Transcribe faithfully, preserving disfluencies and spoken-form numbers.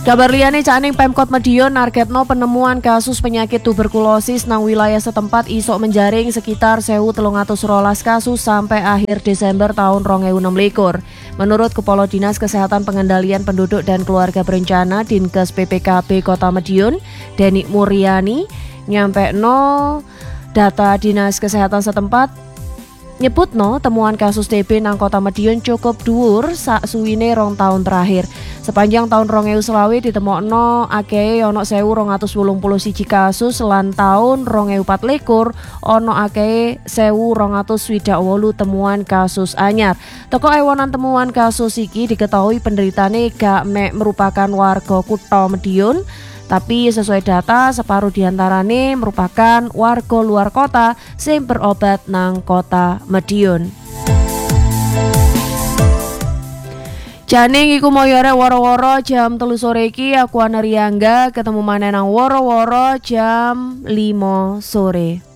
Kabar liyane caning Pemkot Madiun nargetno penemuan kasus penyakit tuberkulosis nang wilayah setempat isok menjaring sekitar seribu telung atus rolas kasus sampai akhir Desember tahun dua ribu enam belas. Menurut Kepala Dinas Kesehatan Pengendalian Penduduk dan Keluarga Berencana Dinkes P P K B Kota Madiun, Deni Muryani, nyampe no data Dinas Kesehatan setempat nyebutno temuan kasus T B nang Kota Madiun cukup dhuwur sak suwine rong tahun terakhir. Sepanjang tahun dua ribu selawe ditemokno akeh ono seribu dua ratus wolung puluh siji kasus lan tahun dua ribu pat likur ono akeh seribu dua ratus swidak wolu temuan kasus anyar. Teko ewonan temuan kasus iki diketahui penderitane gak mek merupakan warga Kutha Madiun, tapi sesuai data separuh diantarane merupakan warga luar kota sing berobat nang Kota Madiun. Janing iku moyore woro-woro jam telu sore iki aku Ana Riangga ketemu maneh nang woro-woro jam lima sore.